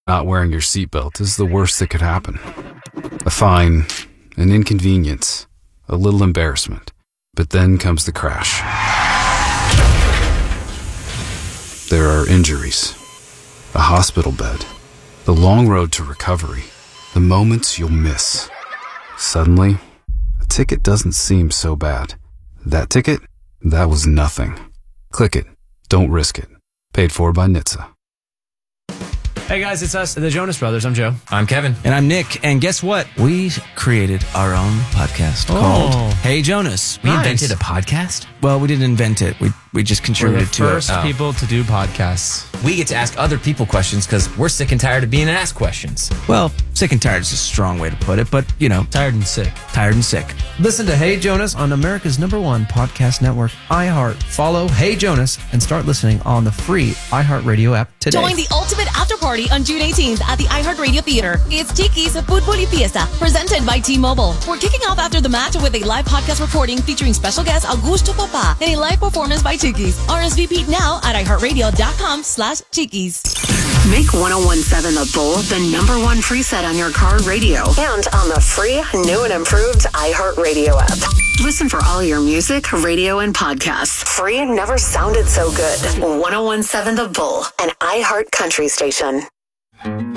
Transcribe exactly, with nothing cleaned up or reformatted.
Not wearing your seatbelt is the worst that could happen. A fine, an inconvenience, a little embarrassment. But then comes the crash. There are injuries, a hospital bed, the long road to recovery, the moments you'll miss. Suddenly, a ticket doesn't seem so bad. That ticket? That was nothing. Click it. Don't risk it. Paid for by N H T S A. Hey guys, it's us, the Jonas Brothers. I'm Joe. I'm Kevin. And I'm Nick. And guess what? We created our own podcast Oh. called Hey Jonas. We Nice. invented a podcast? Well, we didn't invent it. We we just We're the contributed to first it. Oh. people to do podcasts. We get to ask other people questions because we're sick and tired of being asked questions. Well, sick and tired is a strong way to put it, but, you know, Tired and sick. tired and sick. Listen to Hey Jonas on America's number one podcast network, iHeart. Follow Hey Jonas and start listening on the free iHeartRadio app today. Join the ultimate after party on June eighteenth at the iHeartRadio Theater. It's Chiquis Football y Fiesta, presented by T-Mobile. We're kicking off after the match with a live podcast recording featuring special guest Augusto Papa and a live performance by Chiquis. R S V P now at iHeartRadio.com slash Chiquis. Make one oh one seven The Bull the number one preset on your car radio and on the free, new and improved iHeartRadio app. Listen for all your music, radio, and podcasts. Free never sounded so good. one oh one seven The Bull, an iHeart country station.